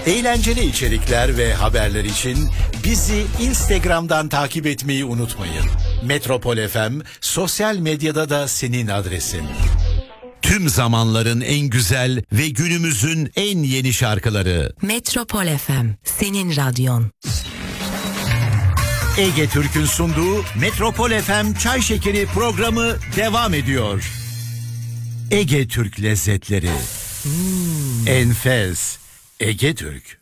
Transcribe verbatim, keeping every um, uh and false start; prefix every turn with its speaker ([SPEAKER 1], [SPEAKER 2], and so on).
[SPEAKER 1] Eğlenceli içerikler ve haberler için bizi Instagram'dan takip etmeyi unutmayın. Metropol F M sosyal medyada da senin adresin. Tüm zamanların en güzel ve günümüzün en yeni şarkıları.
[SPEAKER 2] Metropol F M, senin radyon.
[SPEAKER 1] Ege Türk'ün sunduğu Metropol F M Çay Şekeri programı devam ediyor. Ege Türk lezzetleri. Hmm. Enfes. Ege Türk.